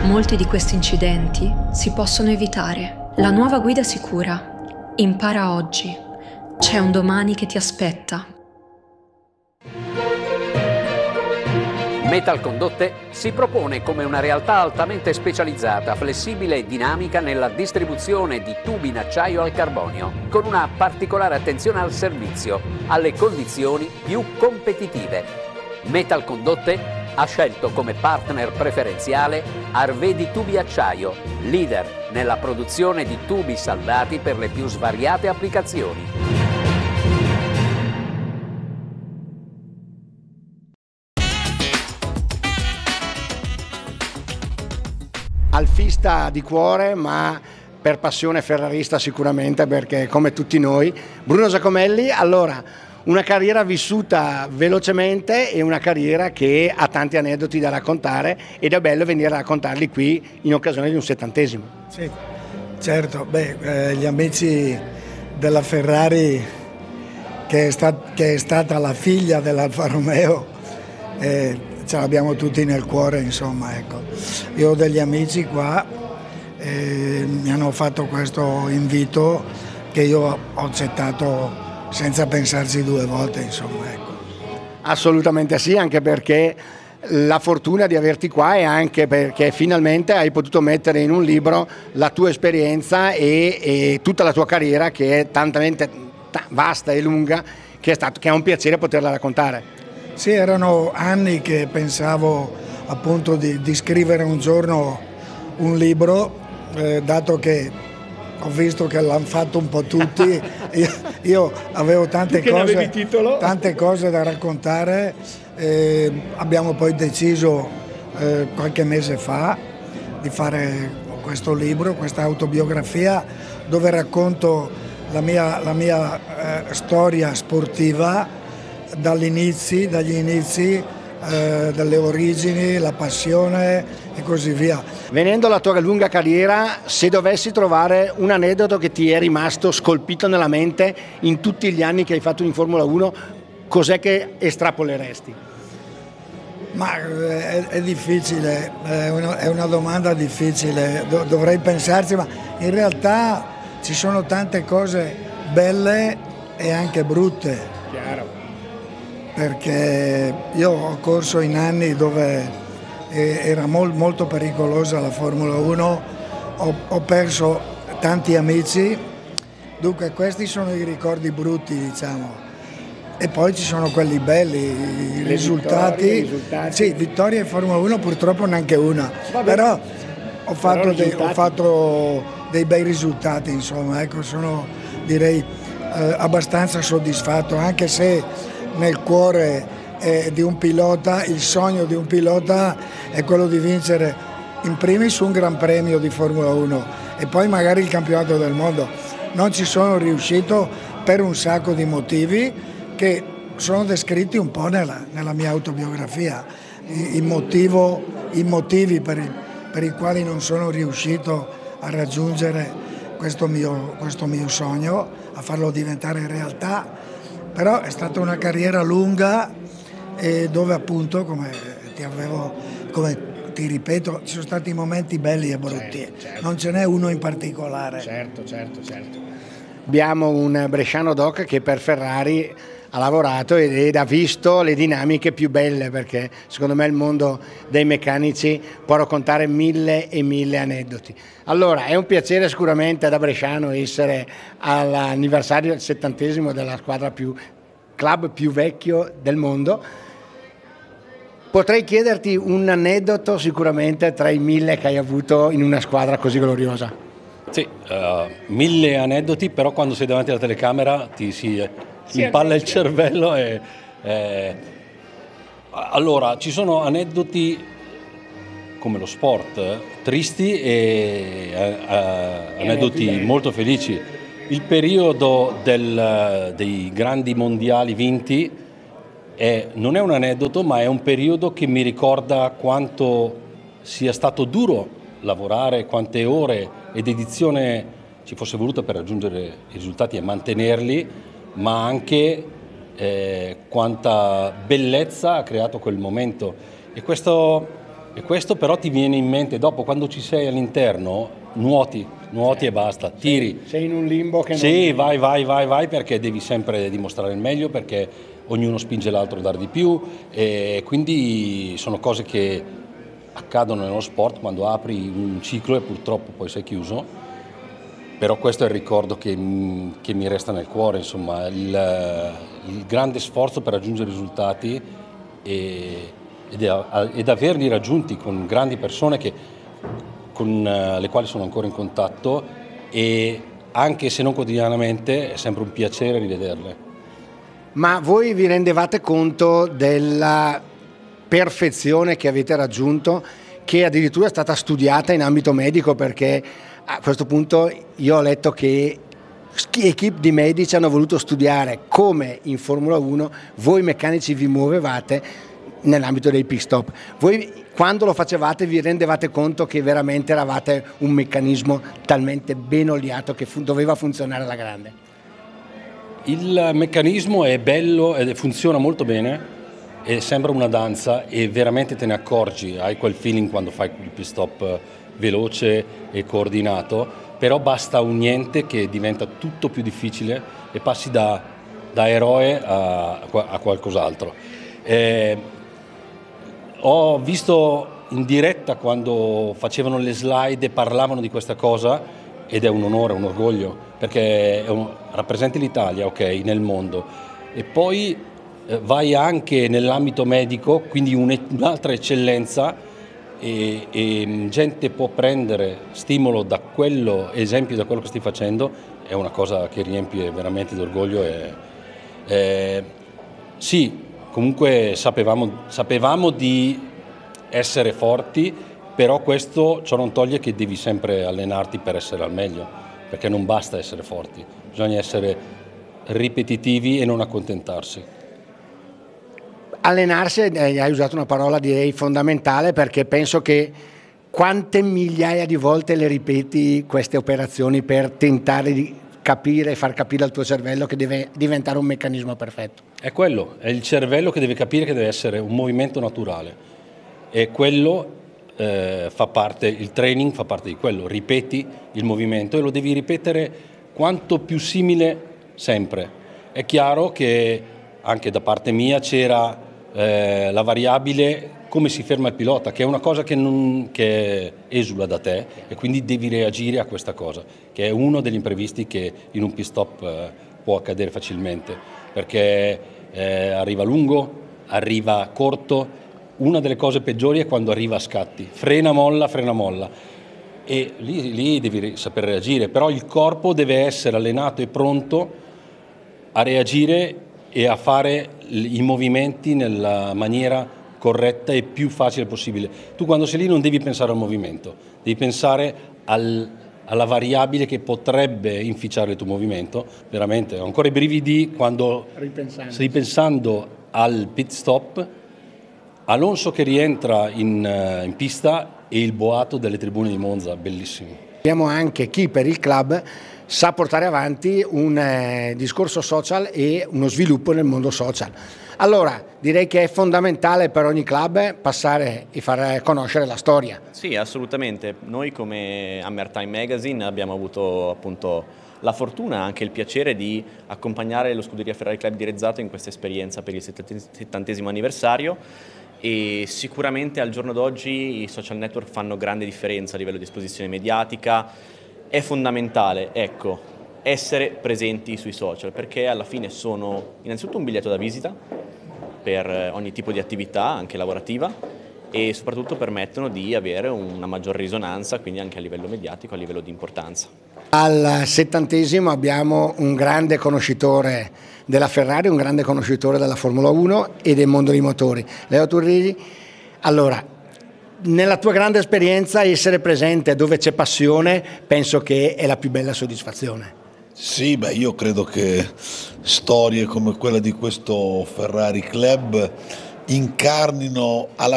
Molti di questi incidenti si possono evitare. La nuova guida sicura. Impara oggi. C'è un domani che ti aspetta. Metalcondotte si propone come una realtà altamente specializzata, flessibile e dinamica nella distribuzione di tubi in acciaio al carbonio, con una particolare attenzione al servizio, alle condizioni più competitive. Metalcondotte ha scelto come partner preferenziale Arvedi Tubi Acciaio, leader nella produzione di tubi saldati per le più svariate applicazioni. Alfista di cuore, ma per passione ferrarista sicuramente, perché come tutti noi. Bruno Giacomelli, allora, una carriera vissuta velocemente e una carriera che ha tanti aneddoti da raccontare ed è bello venire a raccontarli qui in occasione di un 70°. Sì, certo, gli amici della Ferrari, che è stata la figlia dell'Alfa Romeo, ce l'abbiamo tutti nel cuore, insomma, ecco. Io ho degli amici qua, mi hanno fatto questo invito che io ho accettato senza pensarci due volte, insomma, ecco. Assolutamente sì, anche perché la fortuna di averti qua è anche perché finalmente hai potuto mettere in un libro la tua esperienza e tutta la tua carriera, che è tantamente vasta e lunga, che è un piacere poterla raccontare. Sì, erano anni che pensavo appunto di scrivere un giorno un libro, dato che ho visto che l'hanno fatto un po' tutti, io avevo tante cose da raccontare, abbiamo poi deciso qualche mese fa di fare questo libro, questa autobiografia, dove racconto la mia storia sportiva dagli inizi, dalle origini, la passione e così via. Venendo alla tua lunga carriera, se dovessi trovare un aneddoto che ti è rimasto scolpito nella mente in tutti gli anni che hai fatto in Formula 1, cos'è che estrapoleresti? Ma è difficile, è una domanda difficile, dovrei pensarci, ma in realtà ci sono tante cose belle e anche brutte. Chiaro. Perché io ho corso in anni dove era molto pericolosa la Formula 1, ho perso tanti amici, dunque questi sono i ricordi brutti, diciamo. E poi ci sono quelli belli, i risultati. Sì, vittoria in Formula 1 purtroppo neanche una, però ho fatto dei bei risultati, insomma, ecco, sono direi abbastanza soddisfatto, anche se nel cuore di un pilota, il sogno di un pilota è quello di vincere in primis un Gran Premio di Formula 1 e poi magari il campionato del mondo. Non ci sono riuscito per un sacco di motivi che sono descritti un po' nella mia autobiografia, i motivi per i quali non sono riuscito a raggiungere questo mio sogno, a farlo diventare realtà. Però è stata una carriera lunga e dove appunto, come ti ripeto, ci sono stati momenti belli e brutti, certo. Non ce n'è uno in particolare. Certo. Abbiamo un bresciano doc che per Ferrari ha lavorato ed ha visto le dinamiche più belle, perché secondo me il mondo dei meccanici può raccontare mille e mille aneddoti. Allora, è un piacere sicuramente da bresciano essere all'anniversario del 70° della squadra club più vecchio del mondo. Potrei chiederti un aneddoto sicuramente tra i 1000 che hai avuto in una squadra così gloriosa. Sì, 1000 aneddoti, però quando sei davanti alla telecamera ti si impalla il cervello Allora, ci sono aneddoti come lo sport, tristi e aneddoti molto felici. Il periodo dei grandi mondiali vinti non è un aneddoto, ma è un periodo che mi ricorda quanto sia stato duro lavorare, quante ore e dedizione ci fosse voluta per raggiungere i risultati e mantenerli, ma anche quanta bellezza ha creato quel momento. E questo E questo però ti viene in mente dopo, quando ci sei all'interno, nuoti e basta, tiri. Sei in un limbo che sì, vai perché devi sempre dimostrare il meglio, perché ognuno spinge l'altro a dare di più, e quindi sono cose che accadono nello sport quando apri un ciclo e purtroppo poi sei chiuso. Però questo è il ricordo che mi resta nel cuore, insomma, il grande sforzo per raggiungere risultati ed averli raggiunti con grandi persone con le quali sono ancora in contatto, e anche se non quotidianamente è sempre un piacere rivederle. Ma voi vi rendevate conto della perfezione che avete raggiunto, che addirittura è stata studiata in ambito medico, perché a questo punto io ho letto che equip di medici hanno voluto studiare come in Formula 1 voi meccanici vi muovevate nell'ambito dei pit stop. Voi quando lo facevate vi rendevate conto che veramente eravate un meccanismo talmente ben oliato che doveva funzionare alla grande? Il meccanismo è bello ed funziona molto bene, e sembra una danza e veramente te ne accorgi, hai quel feeling quando fai il pit stop veloce e coordinato, però basta un niente che diventa tutto più difficile e passi da eroe a qualcos'altro. Ho visto in diretta quando facevano le slide e parlavano di questa cosa, ed è un onore, un orgoglio, perché rappresenti l'Italia, ok, nel mondo, e poi vai anche nell'ambito medico, quindi un'altra eccellenza, e gente può prendere stimolo da quello, esempio da quello che stai facendo, è una cosa che riempie veramente d'orgoglio. Sì, comunque sapevamo di essere forti, però ciò non toglie che devi sempre allenarti per essere al meglio, perché non basta essere forti, bisogna essere ripetitivi e non accontentarsi. Allenarsi, hai usato una parola direi fondamentale, perché penso che quante migliaia di volte le ripeti queste operazioni per tentare di capire e far capire al tuo cervello che deve diventare un meccanismo perfetto. È il cervello che deve capire che deve essere un movimento naturale, e quello fa parte, il training fa parte di quello, ripeti il movimento e lo devi ripetere quanto più simile sempre. È chiaro che anche da parte mia c'era la variabile come si ferma il pilota, che è una cosa che esula da te, e quindi devi reagire a questa cosa, che è uno degli imprevisti che in un pit stop può accadere facilmente, perché arriva lungo, arriva corto. Una delle cose peggiori è quando arriva a scatti, frena, molla, e lì devi saper reagire, però il corpo deve essere allenato e pronto a reagire e a fare i movimenti nella maniera corretta e più facile possibile. Tu quando sei lì non devi pensare al movimento, devi pensare alla variabile che potrebbe inficiare il tuo movimento. Veramente ho ancora i brividi quando stai pensando al pit stop, Alonso che rientra in pista e il boato delle tribune di Monza, bellissimo. Abbiamo anche chi per il club sa portare avanti un discorso social e uno sviluppo nel mondo social. Allora, direi che è fondamentale per ogni club passare e far conoscere la storia. Sì, assolutamente. Noi come Hammer Time Magazine abbiamo avuto appunto la fortuna e anche il piacere di accompagnare lo Scuderia Ferrari Club di Rezzato in questa esperienza per il 70° anniversario, e sicuramente al giorno d'oggi i social network fanno grande differenza a livello di esposizione mediatica. È fondamentale, ecco, essere presenti sui social, perché alla fine sono innanzitutto un biglietto da visita per ogni tipo di attività, anche lavorativa, e soprattutto permettono di avere una maggior risonanza, quindi anche a livello mediatico, a livello di importanza. Al 70° abbiamo un grande conoscitore della Ferrari, un grande conoscitore della Formula 1 e del mondo dei motori, Leo Turriri. Allora, nella tua grande esperienza, essere presente dove c'è passione penso che è la più bella soddisfazione. Sì, io credo che storie come quella di questo Ferrari Club incarnino alla